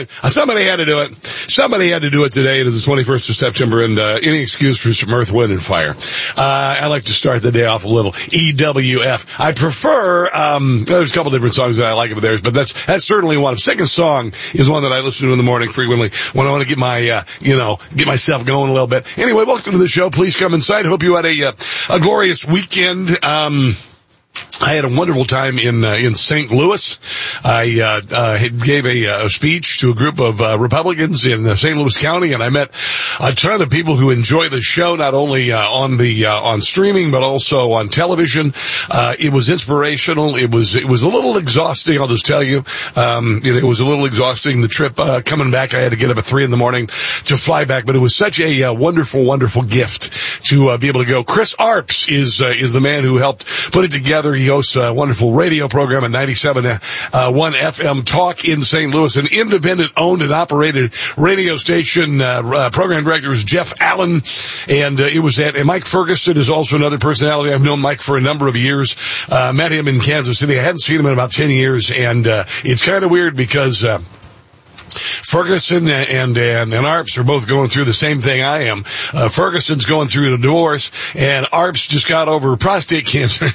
right. Somebody had to do it. Somebody had to do it today. It is the 21st of September, and any excuse for some earth, wind, and fire. I like to start the day off a little EWF. I prefer, there's a couple different songs that I like of theirs, but that's certainly one. Second Song is one that I listen to in the morning frequently when I want to get my, get myself going a little bit. Anyway, welcome to the show. Please come inside. Hope you had a glorious weekend. I had a wonderful time in St. Louis. I gave a speech to a group of Republicans in St. Louis County, and I met a ton of people who enjoy the show, not only on streaming but also on television. It was inspirational. It was a little exhausting, I'll just tell you. It was a little exhausting. The trip coming back, I had to get up at 3 a.m. to fly back, but it was such a wonderful gift to be able to go. Chris Arps is the man who helped put it together. He hosts a wonderful radio program at 97.1 FM Talk in St. Louis, an independent-owned and operated radio station. Program director is Jeff Allen, and it was that. And Mike Ferguson is also another personality. I've known Mike for a number of years. Met him in Kansas City. I hadn't seen him in about 10 years, and it's kind of weird because Ferguson and Arps are both going through the same thing I am. Ferguson's going through a divorce, and Arps just got over prostate cancer.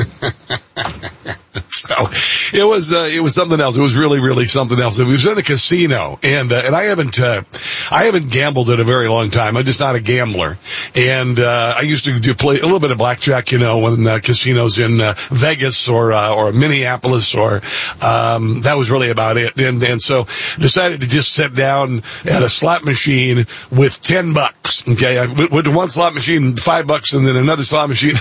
So it was something else. It was really something else. It was in a casino, and I haven't gambled in a very long time. I'm just not a gambler. And I used to play a little bit of blackjack, when casinos in Vegas or Minneapolis, or that was really about it. And so decided to just sit down at a slot machine with $10. Okay, I went to one slot machine, $5, and then another slot machine.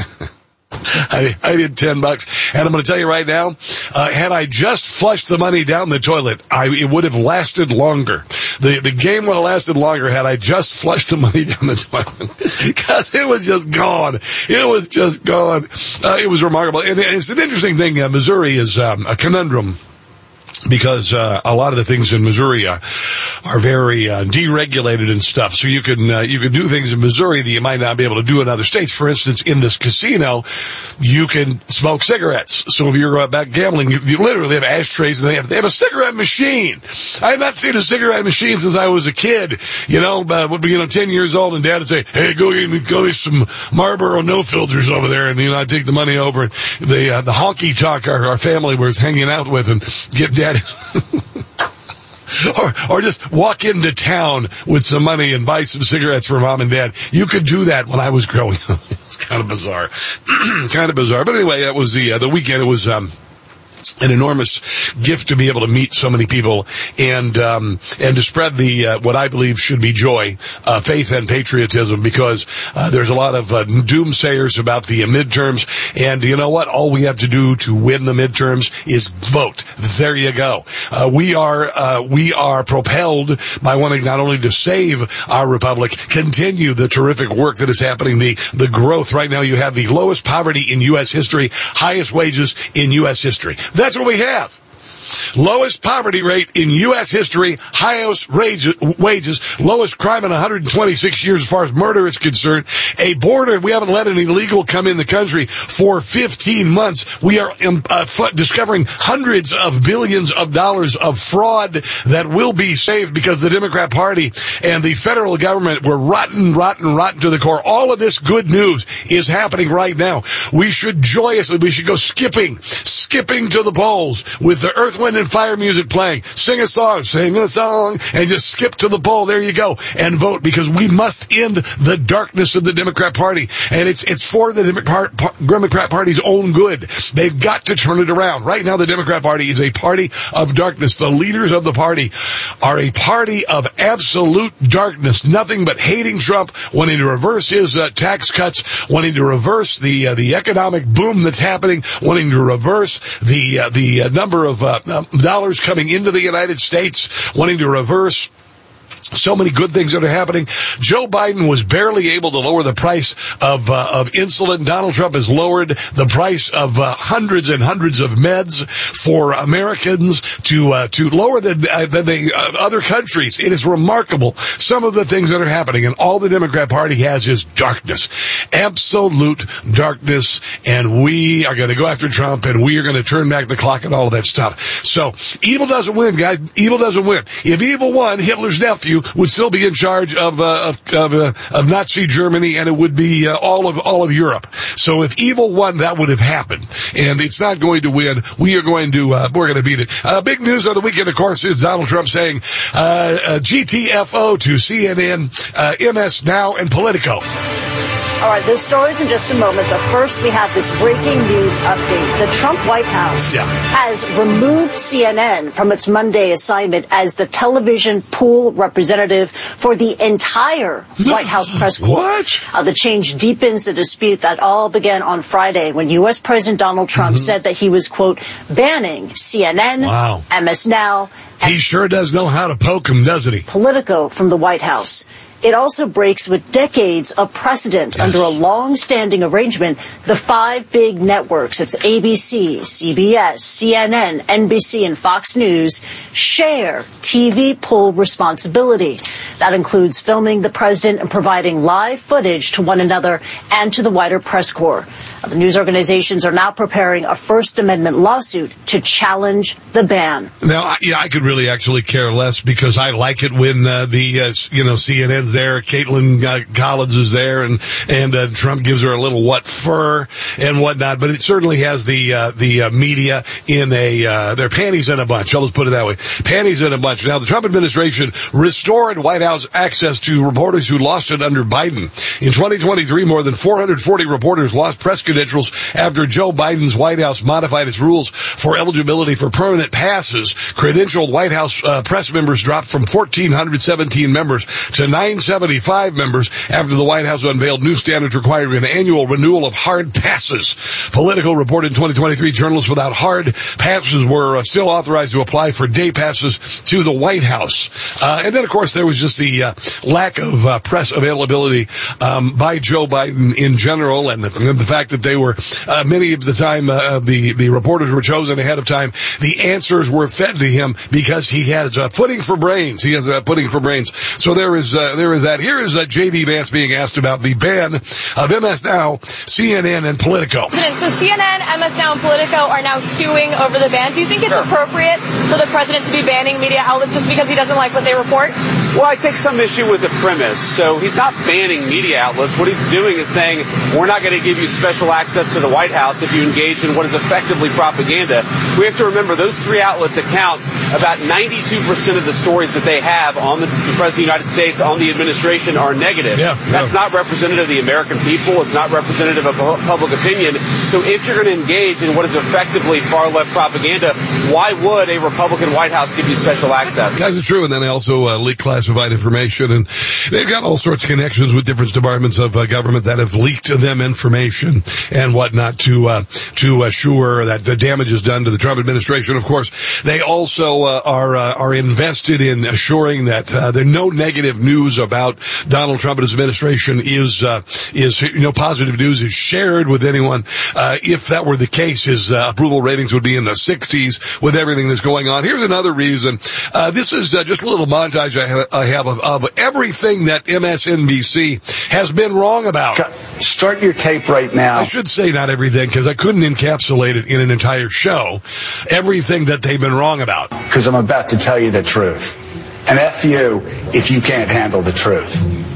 I did $10, and I'm going to tell you right now, had I just flushed the money down the toilet, it would have lasted longer. The game would have lasted longer had I just flushed the money down the toilet, because it was just gone. It was just gone. It was remarkable, and it's an interesting thing. Missouri is a conundrum, because a lot of the things in Missouri are very deregulated and stuff. So you can do things in Missouri that you might not be able to do in other states. For instance, in this casino, you can smoke cigarettes. So if you're back gambling, you literally have ashtrays, and they have a cigarette machine. I have not seen a cigarette machine since I was a kid. 10 years old, and Dad would say, "Hey, go get some Marlboro no filters over there," and I'd take the money over, and the honky tonk our family was hanging out with, and get Dad. Or just walk into town with some money and buy some cigarettes for Mom and Dad. You could do that when I was growing up. It's kind of bizarre. But anyway, that was the weekend. It was an enormous gift to be able to meet so many people and to spread the what I believe should be joy, faith, and patriotism, because there's a lot of doomsayers about the midterms, and you know what? All we have to do to win the midterms is vote. There you go. We are propelled by wanting not only to save our republic, continue the terrific work that is happening, the growth. Right now you have the lowest poverty in U.S. history, highest wages in U.S. history. That's what we have. Lowest poverty rate in U.S. history, highest wages, lowest crime in 126 years as far as murder is concerned, a border, we haven't let an illegal come in the country for 15 months. We are discovering hundreds of billions of dollars of fraud that will be saved because the Democrat Party and the federal government were rotten to the core. All of this good news is happening right now. We should go skipping to the polls with the Earth, Wind, and Fire music playing. Sing a song, and just skip to the poll. There you go. And vote, because we must end the darkness of the Democrat Party. And it's for the Democrat Party's own good. They've got to turn it around. Right now, the Democrat Party is a party of darkness. The leaders of the party are a party of absolute darkness. Nothing but hating Trump, wanting to reverse his tax cuts, wanting to reverse the economic boom that's happening, wanting to reverse the number of dollars coming into the United States, wanting to reverse So many good things that are happening. Joe Biden was barely able to lower the price of insulin. Donald Trump has lowered the price of hundreds and hundreds of meds for Americans to lower than the other countries. It is remarkable, some of the things that are happening, and all the Democrat Party has is darkness, absolute darkness. And we are going to go after Trump, and we are going to turn back the clock and all of that stuff. So evil doesn't win, guys. Evil doesn't win. If evil won, Hitler's nephew would still be in charge of Nazi Germany, and it would be all of Europe. So if evil won, that would have happened, and it's not going to win. We're going to beat it. Big news of the weekend, of course, is Donald Trump saying GTFO to CNN, MS Now, and Politico. All right, those stories in just a moment, but first we have this breaking news update. The Trump White House has removed CNN from its Monday assignment as the television pool representative for the entire White House press corps. What? The change deepens the dispute that all began on Friday when U.S. President Donald Trump said that he was, quote, banning CNN, MS Now, and he sure does know how to poke him, doesn't he? Politico from the White House. It also breaks with decades of precedent under a long-standing arrangement. The 5 big networks, it's ABC, CBS, CNN, NBC, and Fox News, share TV pool responsibility. That includes filming the president and providing live footage to one another and to the wider press corps. The news organizations are now preparing a First Amendment lawsuit to challenge the ban. Now, I could really actually care less, because I like it when CNN's there, Caitlin Collins is there, and Trump gives her a little fur and whatnot. But it certainly has the media in their panties in a bunch. I'll just put it that way, panties in a bunch. Now, the Trump administration restored White House access to reporters who lost it under Biden. In 2023, more than 440 reporters lost press credentials after Joe Biden's White House modified its rules for eligibility for permanent passes. Credentialed White House press members dropped from 1,417 members to 975 members after the White House unveiled new standards requiring an annual renewal of hard passes. Politico reported in 2023 journalists without hard passes were still authorized to apply for day passes to the White House. And then, of course, there was just the lack of press availability by Joe Biden in general, and the fact that they were many of the time the reporters were chosen ahead of time. The answers were fed to him because he has pudding for brains. He has pudding for brains. So there is that. Here is J.D. Vance being asked about the ban of MS Now, CNN, and Politico. So CNN, MS Now, and Politico are now suing over the ban. Do you think it's appropriate for the president to be banning media outlets just because he doesn't like what they report? Well, I take some issue with the premise. So he's not banning media outlets. What he's doing is saying, we're not going to give you special access to the White House if you engage in what is effectively propaganda. We have to remember those 3 outlets account about 92% of the stories that they have on the President of the United States, on the administration, are negative. That's not representative of the American people. It's not representative of public opinion. So if you're going to engage in what is effectively far-left propaganda, why would a Republican White House give you special access? That's true. And then they also leak classified information, and they've got all sorts of connections with different departments of government that have leaked them information and whatnot to assure that the damage is done to the Trump administration. Of course, they also are invested in assuring that no negative news about Donald Trump and his administration is positive news is shared with anyone. If that were the case, his approval ratings would be in the 60s with everything that's going on. Here's another reason. This is just a little montage I have of everything that MSNBC has been wrong about. Start your tape right now. I should say not everything, because I couldn't encapsulate it in an entire show. Everything that they've been wrong about. Because I'm about to tell you the truth. And F you if you can't handle the truth.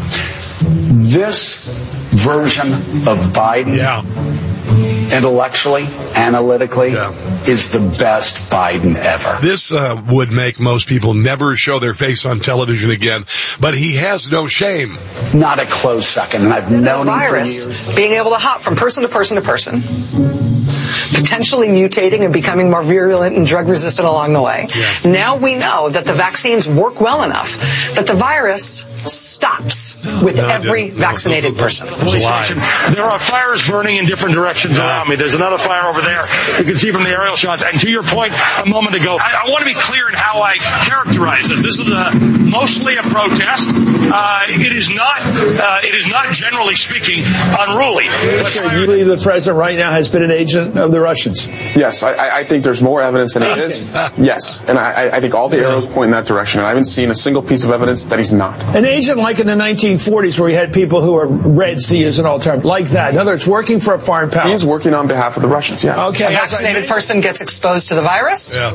This version of Biden, intellectually, analytically, is the best Biden ever. This would make most people never show their face on television again, but he has no shame. Not a close second, and I've known him for years. Being able to hop from person to person to person, potentially mutating and becoming more virulent and drug resistant along the way. Now we know that the vaccines work well enough that the virus stops with every vaccinated person. There are fires burning in different directions around me. There's another fire over there. You can see from the aerial shots. And to your point a moment ago, I want to be clear in how I characterize this. This is mostly a protest. It is not generally speaking unruly. You believe the president right now has been an agent of the Russians? Yes, I think there's more evidence than he is. Yes, and I think all the arrows point in that direction. And I haven't seen a single piece of evidence that he's not. An agent like in the 1940s where we had people who are Reds, to use an old term, like that. In other words, working for a foreign power. He's working on behalf of the Russians, yeah. Okay. A vaccinated person gets exposed to the virus. Yeah.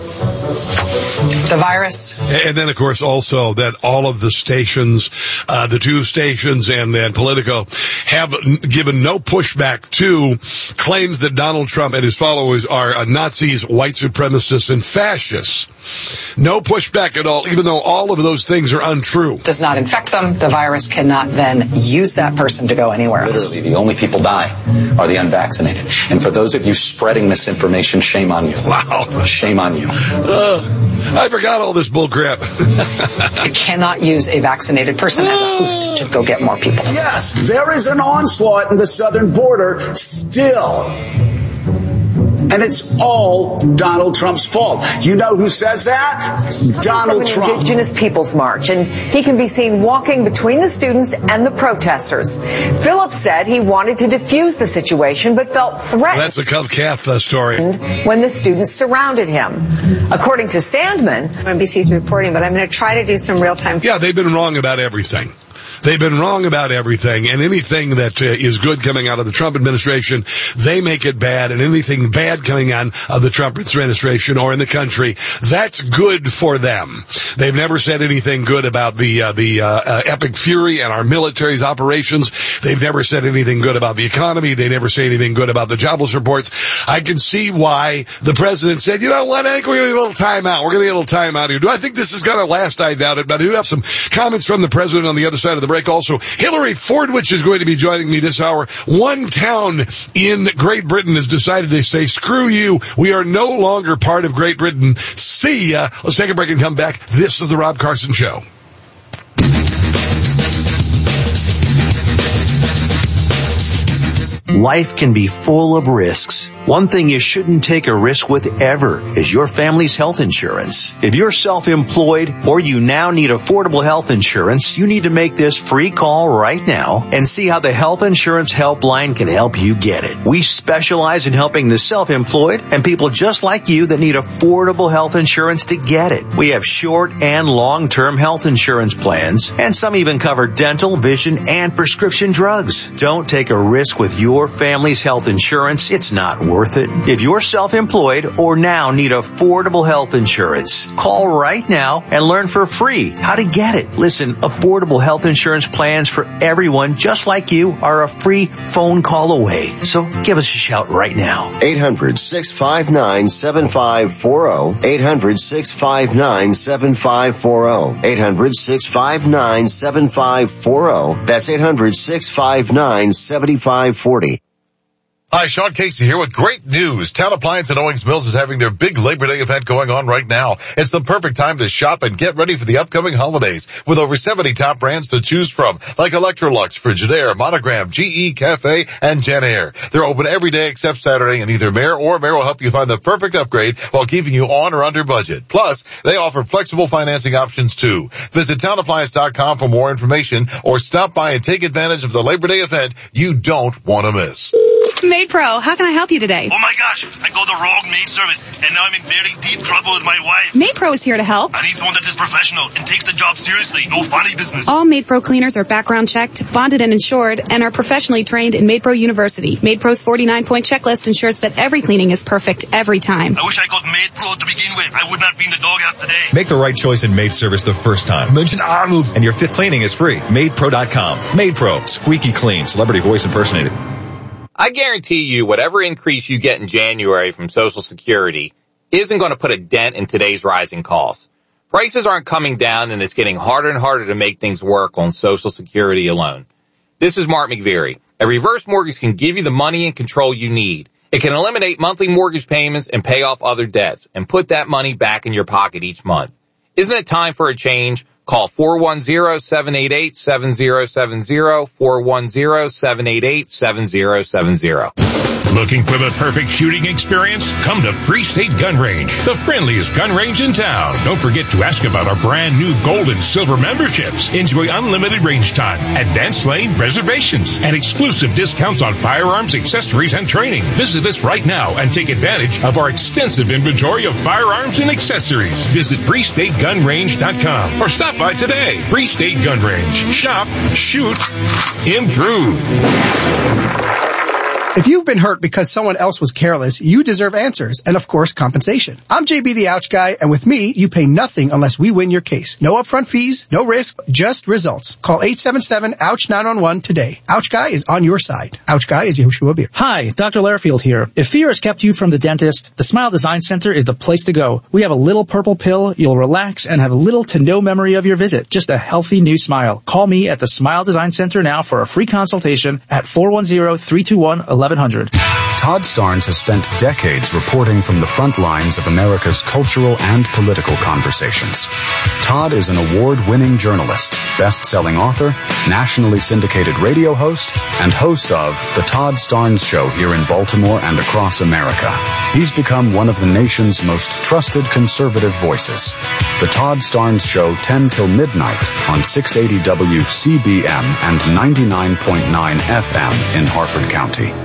The virus. And then, of course, also that all of the stations, the two stations and Politico have given no pushback to claims that Donald Trump and his followers are Nazis, white supremacists, and fascists. No pushback at all, even though all of those things are untrue. Does not infect them. The virus cannot then use that person to go anywhere else. Literally, the only people die are the unvaccinated. And for those of you spreading misinformation, shame on you. Wow. Shame on you. I forgot all this bull crap. You cannot use a vaccinated person as a host to go get more people. Yes, there is an onslaught in the southern border still. And it's all Donald Trump's fault. You know who says that? Donald Trump. Indigenous Peoples March, and he can be seen walking between the students and the protesters. Phillips said he wanted to defuse the situation, but felt threatened. That's a Cub-Calf story. When the students surrounded him. According to Sandman, NBC's reporting, but I'm going to try to do some real-time. Yeah, they've been wrong about everything. They've been wrong about everything, and anything that is good coming out of the Trump administration, they make it bad, and anything bad coming on of the Trump administration or in the country, that's good for them. They've never said anything good about the Epic Fury and our military's operations. They've never said anything good about the economy. They never say anything good about the jobless reports. I can see why the president said, you know what, I think we're going to get a little time out. We're going to get a little time out here. Do I think this is going to last? I doubt it, but I do have some comments from the president on the other side of the break. Also, Hillary Fordwich is going to be joining me this hour. One town in Great Britain has decided to say, screw you. We are no longer part of Great Britain. See ya. Let's take a break and come back. This is the Rob Carson Show. Life can be full of risks. One thing you shouldn't take a risk with ever is your family's health insurance. If you're self-employed or you now need affordable health insurance, you need to make this free call right now and see how the Health Insurance Helpline can help you get it. We specialize in helping the self-employed and people just like you that need affordable health insurance to get it. We have short and long-term health insurance plans, and some even cover dental, vision, and prescription drugs. Don't take a risk with your family's health insurance. It's not worth it. If you're self-employed or now need affordable health insurance, call right now and learn for free how to get it. Listen, affordable health insurance plans for everyone just like you are a free phone call away. So give us a shout right now. 800-659-7540. 800-659-7540. 800-659-7540. That's 800-659-7540. Hi, Sean Casey here with great news. Town Appliance at Owings Mills is having their big Labor Day event going on right now. It's the perfect time to shop and get ready for the upcoming holidays with over 70 top brands to choose from, like Electrolux, Frigidaire, Monogram, GE, Cafe, and JennAir. They're open every day except Saturday, and either Mayor or Mayor will help you find the perfect upgrade while keeping you on or under budget. Plus, they offer flexible financing options too. Visit townappliance.com for more information or stop by and take advantage of the Labor Day event you don't want to miss. Maid Pro, how can I help you today? Oh my gosh, I got the wrong maid service, and now I'm in very deep trouble with my wife. Maid Pro is here to help. I need someone that is professional and takes the job seriously, no funny business. All Maid Pro cleaners are background checked, bonded and insured, and are professionally trained in Maid Pro University. Maid Pro's 49-point checklist ensures that every cleaning is perfect every time. I wish I got Maid Pro to begin with. I would not be in the doghouse today. Make the right choice in maid service the first time. Mention Arnold, and your 5th cleaning is free. MaidPro.com. Maid Pro, squeaky clean, celebrity voice impersonated. I guarantee you whatever increase you get in January from Social Security isn't going to put a dent in today's rising costs. Prices aren't coming down, and it's getting harder and harder to make things work on Social Security alone. This is Mark McVeary. A reverse mortgage can give you the money and control you need. It can eliminate monthly mortgage payments and pay off other debts and put that money back in your pocket each month. Isn't it time for a change? Call 410-788-7070, 410-788-7070. Looking for the perfect shooting experience? Come to Free State Gun Range, the friendliest gun range in town. Don't forget to ask about our brand new gold and silver memberships. Enjoy unlimited range time, advanced lane reservations, and exclusive discounts on firearms, accessories, and training. Visit us right now and take advantage of our extensive inventory of firearms and accessories. Visit FreeStateGunRange.com or stop by today. Free State Gun Range. Shop, shoot, improve. If you've been hurt because someone else was careless, you deserve answers and, of course, compensation. I'm JB the Ouch Guy, and with me, you pay nothing unless we win your case. No upfront fees, no risk, just results. Call 877-OUCH-911 today. Ouch Guy is on your side. Ouch Guy is Yehoshua Beer. Hi, Dr. Lairfield here. If fear has kept you from the dentist, the Smile Design Center is the place to go. We have a little purple pill, you'll relax, and have little to no memory of your visit. Just a healthy new smile. Call me at the Smile Design Center now for a free consultation at 410-321-1100. Todd Starnes has spent decades reporting from the front lines of America's cultural and political conversations. Todd is an award-winning journalist, best-selling author, nationally syndicated radio host, and host of The Todd Starnes Show here in Baltimore and across America. He's become one of the nation's most trusted conservative voices. The Todd Starnes Show, 10 till midnight on 680 WCBM and 99.9 FM in Harford County.